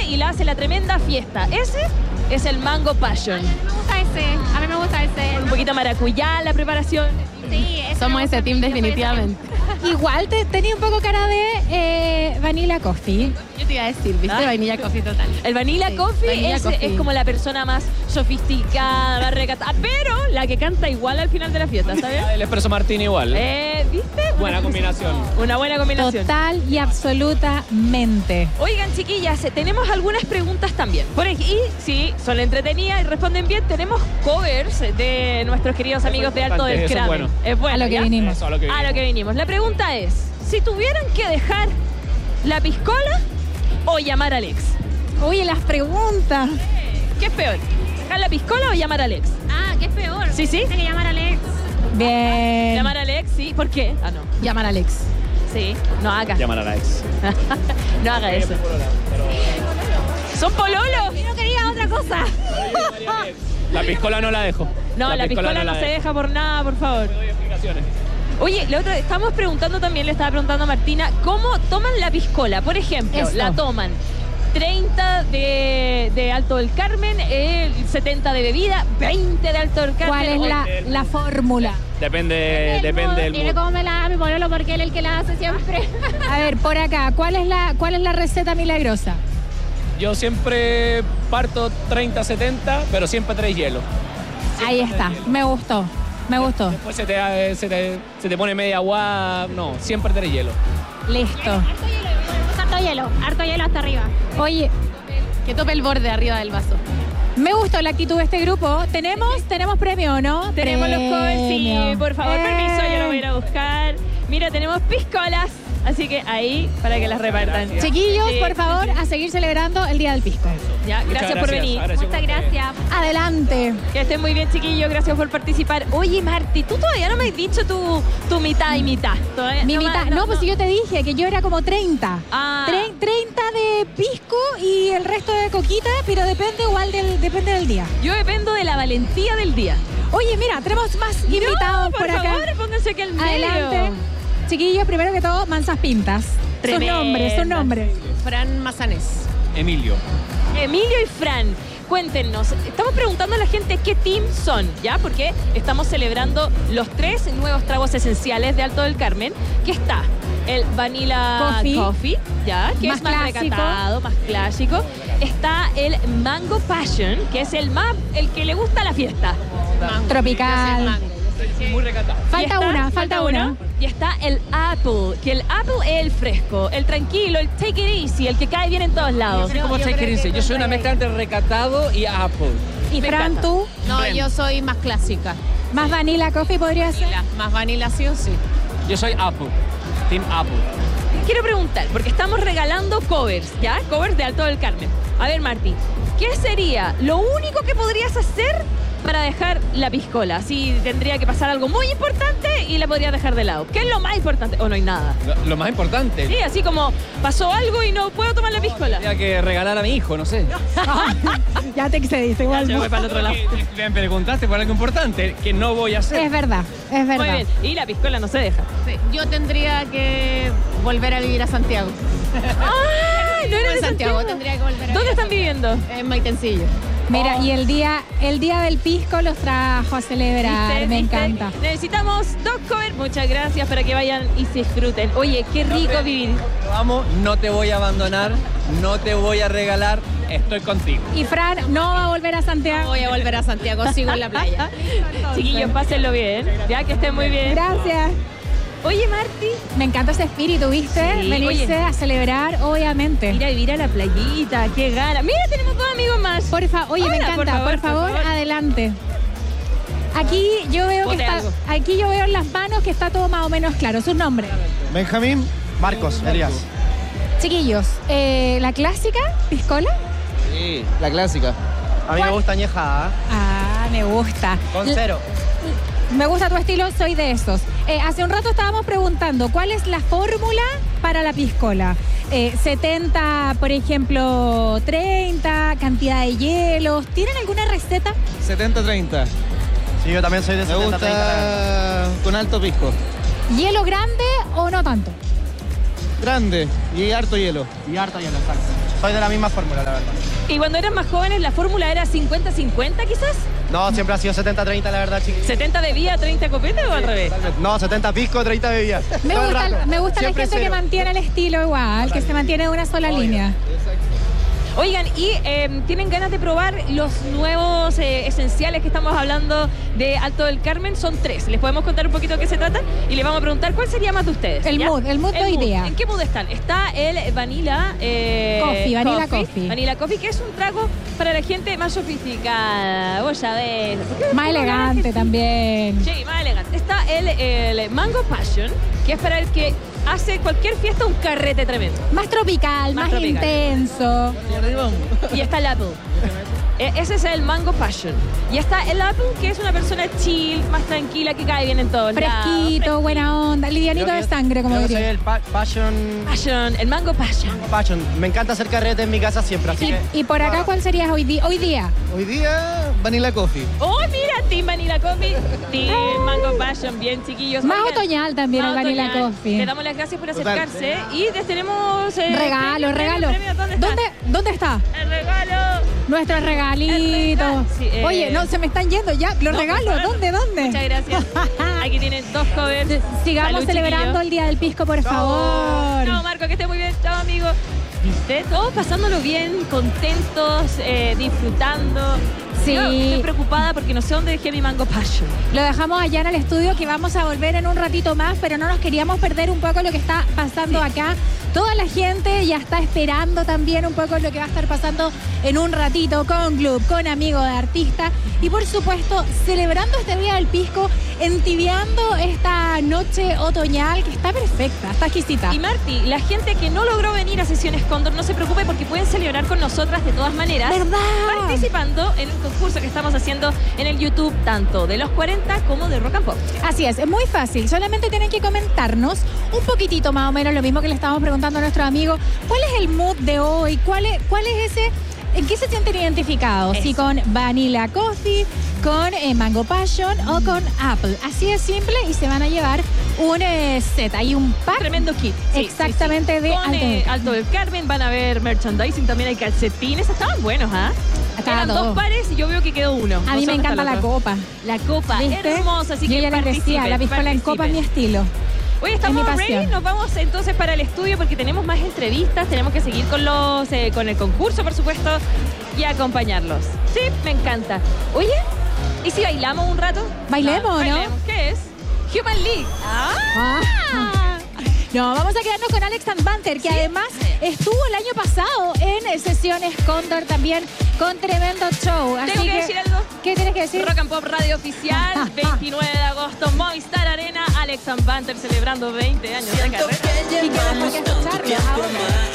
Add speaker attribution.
Speaker 1: y la hace la tremenda fiesta. Ese es el Mango Passion.
Speaker 2: A mí me gusta ese.
Speaker 1: Un poquito maracuyá la preparación.
Speaker 2: Sí,
Speaker 3: somos ese team definitivamente.
Speaker 4: Igual tenía un poco cara de Vanilla Coffee.
Speaker 3: Yo te iba a decir, ¿viste? Vanilla Coffee total.
Speaker 1: El Vanilla Coffee,
Speaker 3: Vanilla Coffee
Speaker 1: es como la persona más sofisticada, más recatada, pero la que canta igual al final de la fiesta, ¿sabes?
Speaker 5: El espresso martini igual.
Speaker 1: ¿Viste?
Speaker 5: Buena combinación.
Speaker 1: Una buena combinación.
Speaker 4: Total y absolutamente.
Speaker 1: Oigan, chiquillas, tenemos algunas preguntas también. Y si son entretenidas y responden bien, tenemos covers de nuestros queridos amigos de Alto del Kramen.
Speaker 5: Bueno.
Speaker 1: Es bueno.
Speaker 4: A lo que
Speaker 1: ¿ya?
Speaker 4: vinimos.
Speaker 5: Eso, a lo que vinimos.
Speaker 1: A lo que vinimos. La pregunta es, si tuvieran que dejar la piscola o llamar a Alex.
Speaker 4: Oye, las preguntas.
Speaker 1: ¿Qué es peor? ¿Dejar la piscola o llamar a Alex?
Speaker 2: Ah, ¿qué es peor?
Speaker 1: Sí.
Speaker 2: Hay que llamar a Alex.
Speaker 4: Bien.
Speaker 1: ¿Llamar a Alex? Sí. ¿Por qué? Ah, no.
Speaker 3: Llamar a Alex.
Speaker 1: Sí. No haga.
Speaker 5: Llamar a la ex.
Speaker 1: No haga eso. ¿Son pololos?
Speaker 2: Yo no quería otra cosa.
Speaker 5: La piscola no la dejo.
Speaker 1: No, la piscola no se deja por nada, por favor.
Speaker 5: Doy explicaciones.
Speaker 1: Oye, la otra, estamos preguntando también, le estaba preguntando a Martina, ¿cómo toman la piscola? Por ejemplo,
Speaker 4: Eso.
Speaker 1: la toman 30 de Alto del Carmen, 70 de bebida, 20 de Alto del Carmen.
Speaker 4: ¿Cuál es la fórmula?
Speaker 5: Depende del
Speaker 2: Dile
Speaker 5: mood.
Speaker 2: cómo me la da mi pololo porque él es el que la hace siempre.
Speaker 4: A ver, por acá, ¿cuál es la receta milagrosa?
Speaker 5: Yo siempre parto 30-70, pero siempre 3 hielos.
Speaker 4: Ahí está, me gustó.
Speaker 5: Después se te pone media agua. No, siempre 3 hielos.
Speaker 4: Listo.
Speaker 2: Harto hielo hasta arriba.
Speaker 4: Oye,
Speaker 3: Que tope el borde arriba del vaso.
Speaker 4: me gustó la actitud de este grupo. ¿Tenemos premio, ¿no?
Speaker 1: Tenemos los covers, sí,
Speaker 4: Premio.
Speaker 1: por favor, permiso, yo lo voy a ir a buscar. Mira, tenemos piscolas, así que ahí para que las repartan.
Speaker 4: Chiquillos,
Speaker 1: Sí,
Speaker 4: por favor,
Speaker 1: sí, sí.
Speaker 4: a seguir celebrando el Día del Pisco.
Speaker 1: Ya, gracias por venir.
Speaker 2: Muchas gracias.
Speaker 4: Adelante.
Speaker 1: Que estén muy bien, chiquillos, gracias por participar. Oye, Marti, tú todavía no me has dicho tu mitad y mitad. Todavía,
Speaker 4: Mi mitad. No, pues si yo te dije que yo era como 30.
Speaker 1: Ah.
Speaker 4: 30 de pisco y el resto de coquita, pero depende depende del día.
Speaker 1: Yo dependo de la valentía del día.
Speaker 4: Oye, mira, tenemos más invitados
Speaker 1: No,
Speaker 4: por acá.
Speaker 1: favor, pónganse aquí al medio.
Speaker 4: Adelante. Chiquillos, primero que todo, Mansas Pintas.
Speaker 1: Tremenda.
Speaker 4: Son nombres.
Speaker 3: Fran Mazanés.
Speaker 5: Emilio.
Speaker 1: Emilio y Fran, cuéntenos. Estamos preguntando a la gente qué team son, ¿ya? Porque estamos celebrando los 3 nuevos tragos esenciales de Alto del Carmen, que está el Vanilla Coffee, ¿ya? Que
Speaker 4: Más
Speaker 1: es más
Speaker 4: clásico.
Speaker 1: recatado, más clásico. Está el Mango Passion, que es el que le gusta a la fiesta.
Speaker 4: Tropical.
Speaker 5: Muy recatado.
Speaker 4: Falta una.
Speaker 1: Y está el Apple, que el Apple es el fresco, el tranquilo, el take it easy, el que cae bien en todos lados.
Speaker 5: Como yo soy una mezcla entre recatado y Apple.
Speaker 4: Y
Speaker 1: Me
Speaker 4: Fran,
Speaker 1: encanta.
Speaker 4: tú,
Speaker 3: No, yo soy más clásica.
Speaker 4: más Vanilla Coffee podría ser.
Speaker 3: Más vanilla sí o sí.
Speaker 5: Yo soy Apple. Team Apple.
Speaker 1: Quiero preguntar, porque estamos regalando covers, ¿ya? Covers de Alto del Carmen. A ver, Martín, ¿qué sería lo único que podrías hacer para dejar la piscola? Si tendría que pasar algo muy importante y la podrías dejar de lado. ¿Qué es lo más importante? ¿O no hay nada?
Speaker 5: Lo más importante.
Speaker 1: Sí, así como pasó algo y no puedo tomar la piscola.
Speaker 5: Tendría que regalar a mi hijo, no sé.
Speaker 4: Ya te excediste igual.
Speaker 1: Ya voy para el otro lado.
Speaker 5: Me preguntaste por algo importante que no voy a hacer.
Speaker 4: Es verdad.
Speaker 1: Muy bien. Y la piscola no se deja.
Speaker 3: Sí, yo tendría que volver a vivir a Santiago.
Speaker 1: ¡Ay! ¿No eres de Santiago?
Speaker 3: Tendría que volver a
Speaker 1: ¿Dónde
Speaker 3: vivir
Speaker 1: están viviendo?
Speaker 3: En Maitencillo.
Speaker 4: Mira, y el día del pisco los trajo a celebrar.
Speaker 1: ¿Viste?
Speaker 4: Me
Speaker 1: ¿Viste?
Speaker 4: encanta.
Speaker 1: Necesitamos 2 covers. Muchas gracias para que vayan y se disfruten. Oye, qué rico vivir.
Speaker 5: Te amo, no te voy a abandonar, no te voy a regalar, estoy contigo.
Speaker 4: Y Fran no va a volver a Santiago.
Speaker 3: Voy a volver a Santiago, sigo en la playa.
Speaker 1: Chiquillos, pásenlo bien. Ya que estén muy bien.
Speaker 4: Gracias.
Speaker 1: Oye, Marti,
Speaker 4: Me encanta ese espíritu, ¿viste?
Speaker 1: Sí,
Speaker 4: Venirse
Speaker 1: oye.
Speaker 4: a celebrar, obviamente.
Speaker 1: ir a vivir a la playita, qué gana. Mira, tenemos 2 amigos más.
Speaker 4: Oye, me
Speaker 1: Hola,
Speaker 4: encanta. Por favor, adelante. Aquí yo veo
Speaker 1: Ponte algo.
Speaker 4: aquí yo veo en las manos que está todo más o menos claro. Sus nombres.
Speaker 6: Benjamín, Marcos, Elías.
Speaker 4: Chiquillos, la clásica, piscola.
Speaker 6: Sí, la clásica. A mí
Speaker 4: ¿Cuál?
Speaker 6: me gusta añejada,
Speaker 4: Ah, me gusta.
Speaker 6: con cero.
Speaker 4: Me gusta tu estilo, soy de esos. Hace un rato estábamos preguntando, ¿cuál es la fórmula para la piscola? 70, por ejemplo, 30, cantidad de hielos. ¿Tienen alguna receta?
Speaker 6: 70-30. Sí, yo también soy de 70-30. Me gusta con alto pisco.
Speaker 4: ¿Hielo grande o no tanto?
Speaker 6: Grande y harto hielo. Y harto hielo, exacto. soy de la misma fórmula, la verdad.
Speaker 1: ¿Y cuando eran más jóvenes la fórmula era 50-50 quizás?
Speaker 6: No, siempre ha sido 70-30, la verdad, chiquillos.
Speaker 1: ¿70 bebida, 30 copete o al revés?
Speaker 6: No, 70 pisco, 30 bebidas.
Speaker 4: Me
Speaker 6: Todo el
Speaker 4: gusta,
Speaker 6: rato.
Speaker 4: me gusta la
Speaker 6: Siempre
Speaker 4: gente que
Speaker 6: cero.
Speaker 4: mantiene el estilo igual, que se mantiene en una sola línea.
Speaker 1: Oigan, y tienen ganas de probar los nuevos esenciales que estamos hablando de Alto del Carmen. Son 3. Les podemos contar un poquito de qué se trata y les vamos a preguntar cuál sería más de ustedes.
Speaker 4: El mood de hoy día.
Speaker 1: ¿En qué mood están? Está el Vanilla
Speaker 4: Vanilla Coffee.
Speaker 1: Vanilla Coffee, que es un trago para la gente más sofisticada. Vos sabés.
Speaker 4: Más elegante también.
Speaker 1: Sí, más elegante. Está el Mango Passion, que es para el que hace cualquier fiesta un carrete tremendo.
Speaker 4: Más tropical, más
Speaker 1: tropical.
Speaker 4: intenso.
Speaker 1: Y está el Apple. Ese es el Mango Passion. Y está el Apple, que es una persona chill, más tranquila, que cae bien en todos lados.
Speaker 4: Fresquito, buena onda, livianito
Speaker 6: Creo
Speaker 4: de
Speaker 6: que-
Speaker 4: sangre, como
Speaker 6: creo que
Speaker 4: diría.
Speaker 6: soy el Passion.
Speaker 1: Passion, el Mango Passion.
Speaker 6: Passion. Me encanta hacer carrete en mi casa siempre, así que...
Speaker 4: Y por acá, ¿cuál serías hoy día?
Speaker 7: Hoy día, Vanilla Coffee.
Speaker 1: ¡Oh, mira! Team Vanilla Coffee, Team Mango Passion, bien chiquillos.
Speaker 4: Más
Speaker 1: Oigan,
Speaker 4: otoñal también
Speaker 1: más
Speaker 4: el Vanilla
Speaker 1: otoñal.
Speaker 4: Coffee.
Speaker 1: Le damos las gracias por
Speaker 7: Total.
Speaker 1: acercarse y les tenemos...
Speaker 4: Regalo.
Speaker 1: premios. ¿Dónde está?
Speaker 4: ¿Dónde está?
Speaker 1: El regalo.
Speaker 4: Nuestros regalitos.
Speaker 1: Sí,
Speaker 4: Oye, no, se me están yendo ya. Los
Speaker 1: No,
Speaker 4: regalos,
Speaker 1: por favor.
Speaker 4: ¿dónde?
Speaker 1: Muchas gracias. Aquí tienen 2 covers.
Speaker 4: Sigamos
Speaker 1: Salud,
Speaker 4: celebrando
Speaker 1: chiquillos.
Speaker 4: el Día del Pisco, por favor.
Speaker 1: Chao, Marco, que esté muy bien. Chao, amigo. ¿Viste? Todos pasándolo bien, contentos, disfrutando.
Speaker 4: Sí.
Speaker 1: Yo estoy preocupada porque no sé dónde dejé mi Mango Passion.
Speaker 4: Lo dejamos allá en el estudio, que vamos a volver en un ratito más, pero no nos queríamos perder un poco lo que está pasando acá. Toda la gente ya está esperando también un poco lo que va a estar pasando en un ratito con Club, con Amigo de Artista y por supuesto celebrando este Día del Pisco, entibiando esta noche otoñal que está perfecta, está exquisita.
Speaker 1: Y Marti, la gente que no logró venir a Sesiones Cóndor, no se preocupe porque pueden celebrar con nosotras de todas maneras.
Speaker 4: ¿Verdad?
Speaker 1: Participando en un concurso que estamos haciendo en el YouTube, tanto de los 40 como de Rock and Pop.
Speaker 4: Así es muy fácil, solamente tienen que comentarnos un poquitito más o menos lo mismo que le estábamos preguntando a nuestro amigo. ¿Cuál es el mood de hoy? ¿Cuál es ese? ¿En qué se sienten identificados?
Speaker 1: Eso.
Speaker 4: Si con Vanilla Coffee, con Mango Passion o con Apple. Así es simple y se van a llevar un set, hay un pack.
Speaker 1: Tremendo kit. Sí,
Speaker 4: Exactamente,
Speaker 1: sí, sí.
Speaker 4: de
Speaker 1: Con,
Speaker 4: Alto del Carmen.
Speaker 1: Alto del Carmen van a ver merchandising, también hay calcetines, estaban buenos, ¿ah?
Speaker 4: Estaba
Speaker 1: Eran
Speaker 4: todo.
Speaker 1: 2 pares y yo veo que quedó uno.
Speaker 4: A mí me encanta la copa.
Speaker 1: La copa,
Speaker 4: ¿Viste?
Speaker 1: hermosa, así
Speaker 4: Yo
Speaker 1: que
Speaker 4: ya les decía,
Speaker 1: participen,
Speaker 4: la piscola en copa es mi
Speaker 1: participen.
Speaker 4: estilo.
Speaker 1: Hoy estamos
Speaker 4: mi
Speaker 1: ready,
Speaker 4: pasión.
Speaker 1: nos vamos entonces para el estudio porque tenemos más entrevistas, tenemos que seguir con los con el concurso, por supuesto, y acompañarlos. Sí, me encanta. Oye, ¿y si bailamos un rato?
Speaker 4: Bailemos, ¿no?
Speaker 1: Bailemos. ¿Qué es? Human League.
Speaker 4: Ah. No, vamos a quedarnos con Alex and Banter, que además estuvo el año pasado en Sesiones Cóndor también con tremendo show. Así
Speaker 1: ¿Tengo que decir algo?
Speaker 4: ¿Qué tienes que decir?
Speaker 1: Rock and Pop Radio Oficial, 29 de agosto, Movistar Arena, Alex and Banter celebrando 20 años de carrera.
Speaker 4: Y quedamos que escucharlo ahora.